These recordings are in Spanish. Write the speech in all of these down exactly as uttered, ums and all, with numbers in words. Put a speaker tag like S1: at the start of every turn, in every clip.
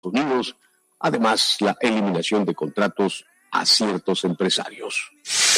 S1: Unidos, además la eliminación de contratos a ciertos empresarios.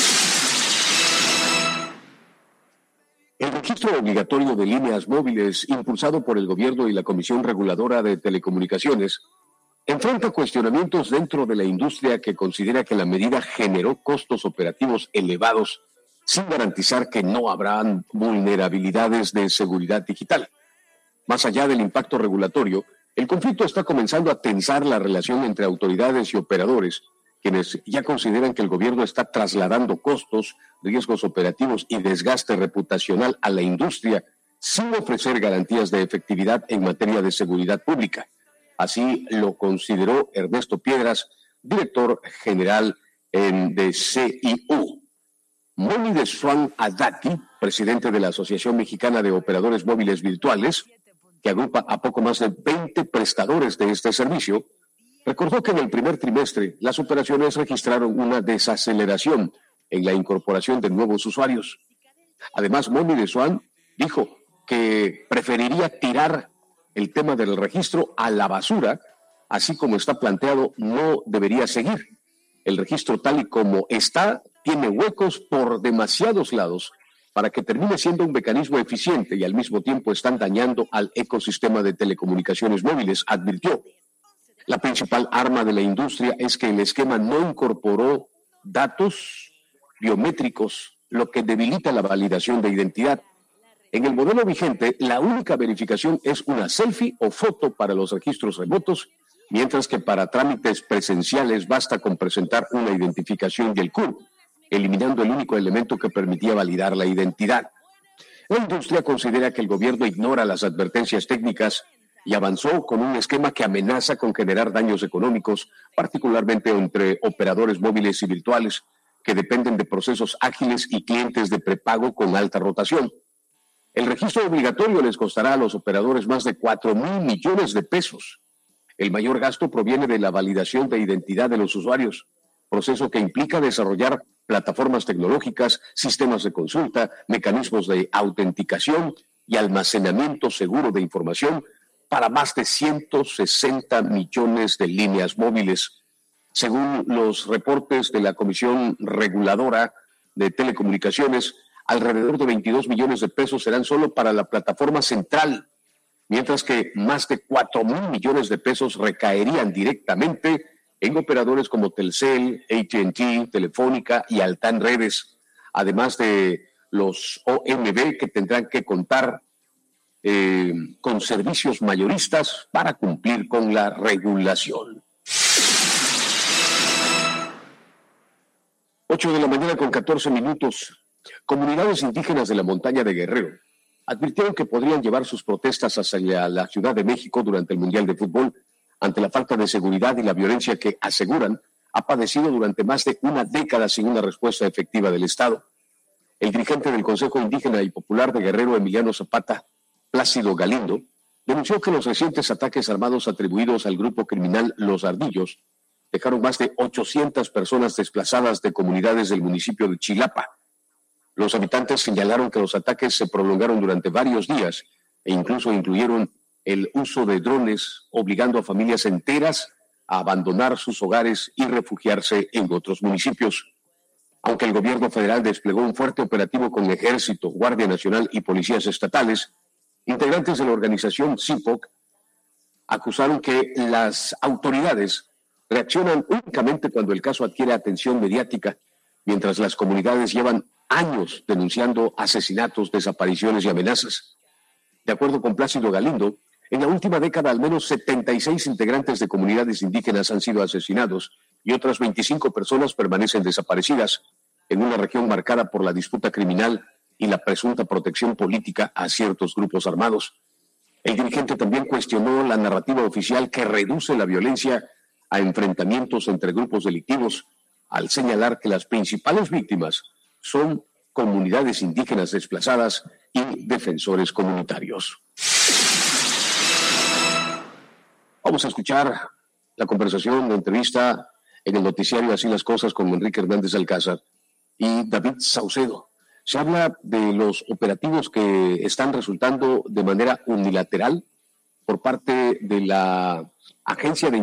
S1: El registro obligatorio de líneas móviles, impulsado por el gobierno y la Comisión Reguladora de Telecomunicaciones, enfrenta cuestionamientos dentro de la industria que considera que la medida generó costos operativos elevados sin garantizar que no habrán vulnerabilidades de seguridad digital. Más allá del impacto regulatorio, el conflicto está comenzando a tensar la relación entre autoridades y operadores, quienes ya consideran que el gobierno está trasladando costos, riesgos operativos y desgaste reputacional a la industria sin ofrecer garantías de efectividad en materia de seguridad pública. Así lo consideró Ernesto Piedras, director general en, de C I U. Moni de Swan Adati, presidente de la Asociación Mexicana de Operadores Móviles Virtuales, que agrupa a poco más de veinte prestadores de este servicio, recordó que en el primer trimestre las operaciones registraron una desaceleración en la incorporación de nuevos usuarios. Además, Moni de Swan dijo que preferiría tirar el tema del registro a la basura, así como está planteado, no debería seguir. El registro tal y como está tiene huecos por demasiados lados para que termine siendo un mecanismo eficiente y al mismo tiempo están dañando al ecosistema de telecomunicaciones móviles, advirtió. La principal arma de la industria es que el esquema no incorporó datos biométricos, lo que debilita la validación de identidad. En el modelo vigente, la única verificación es una selfie o foto para los registros remotos, mientras que para trámites presenciales basta con presentar una identificación y el C U R, eliminando el único elemento que permitía validar la identidad. La industria considera que el gobierno ignora las advertencias técnicas y avanzó con un esquema que amenaza con generar daños económicos, particularmente entre operadores móviles y virtuales, que dependen de procesos ágiles y clientes de prepago con alta rotación. El registro obligatorio les costará a los operadores más de cuatro mil millones de pesos. El mayor gasto proviene de la validación de identidad de los usuarios, proceso que implica desarrollar plataformas tecnológicas, sistemas de consulta, mecanismos de autenticación y almacenamiento seguro de información para más de ciento sesenta millones de líneas móviles. Según los reportes de la Comisión Reguladora de Telecomunicaciones, alrededor de veintidós millones de pesos serán solo para la plataforma central, mientras que más de cuatro mil millones de pesos recaerían directamente en operadores como Telcel, A T and T, Telefónica y Altán Redes, además de los O M B que tendrán que contar eh, con servicios mayoristas para cumplir con la regulación. ocho de la mañana con catorce minutos. Comunidades indígenas de la montaña de Guerrero advirtieron que podrían llevar sus protestas hacia la Ciudad de México durante el Mundial de Fútbol ante la falta de seguridad y la violencia que, aseguran, ha padecido durante más de una década sin una respuesta efectiva del Estado. El dirigente del Consejo Indígena y Popular de Guerrero, Emiliano Zapata, Plácido Galindo, denunció que los recientes ataques armados atribuidos al grupo criminal Los Ardillos dejaron más de ochocientas personas desplazadas de comunidades del municipio de Chilapa. Los habitantes señalaron que los ataques se prolongaron durante varios días e incluso incluyeron el uso de drones, obligando a familias enteras a abandonar sus hogares y refugiarse en otros municipios. Aunque el gobierno federal desplegó un fuerte operativo con Ejército, Guardia Nacional y policías estatales, integrantes de la organización C I P O C acusaron que las autoridades reaccionan únicamente cuando el caso adquiere atención mediática, mientras las comunidades llevan años denunciando asesinatos, desapariciones y amenazas. De acuerdo con Plácido Galindo, en la última década al menos setenta y seis integrantes de comunidades indígenas han sido asesinados y otras veinticinco personas permanecen desaparecidas en una región marcada por la disputa criminal y la presunta protección política a ciertos grupos armados. El dirigente también cuestionó la narrativa oficial que reduce la violencia a enfrentamientos entre grupos delictivos, al señalar que las principales víctimas son comunidades indígenas desplazadas y defensores comunitarios. Vamos a escuchar la conversación, la entrevista en el noticiario Así las Cosas con Enrique Hernández Alcázar y David Saucedo. Se habla de los operativos que están resultando de manera unilateral por parte de la Agencia de